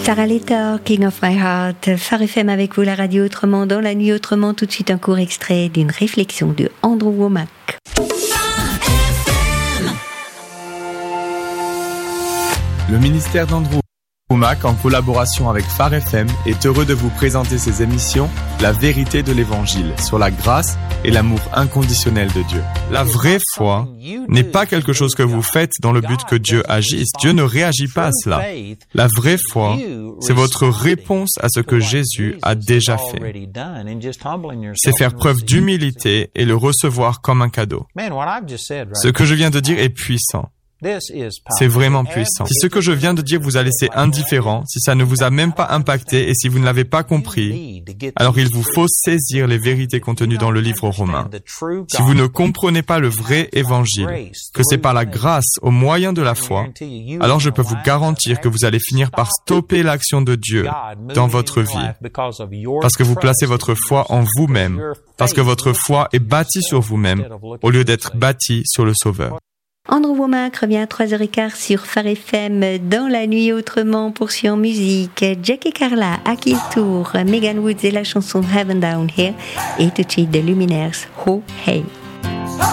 Sarah Lettor, King of My Heart, Phare FM avec vous, la radio autrement, dans la nuit autrement. Tout de suite un court extrait d'une réflexion de Andrew Wommack. Le ministère d'Andrew Wommack, en collaboration avec Phare FM, est heureux de vous présenter ses émissions La vérité de l'Évangile sur la grâce et l'amour inconditionnel de Dieu. La vraie foi n'est pas quelque chose que vous faites dans le but que Dieu agisse. Dieu ne réagit pas à cela. La vraie foi, c'est votre réponse à ce que Jésus a déjà fait. C'est faire preuve d'humilité et le recevoir comme un cadeau. Ce que je viens de dire est puissant. C'est vraiment puissant. Si ce que je viens de dire vous a laissé indifférent, si ça ne vous a même pas impacté et si vous ne l'avez pas compris, alors il vous faut saisir les vérités contenues dans le livre romain. Si vous ne comprenez pas le vrai évangile, que c'est par la grâce au moyen de la foi, alors je peux vous garantir que vous allez finir par stopper l'action de Dieu dans votre vie. Parce que vous placez votre foi en vous-même, parce que votre foi est bâtie sur vous-même, au lieu d'être bâtie sur le Sauveur. Andrew Wommack revient à 3h15 sur Phare FM dans la nuit autrement, poursuit en musique. Jack et Carla, à qui tour, Megan Woods et la chanson Heaven Down Here et tout de suite The Luminaires, Ho Hey.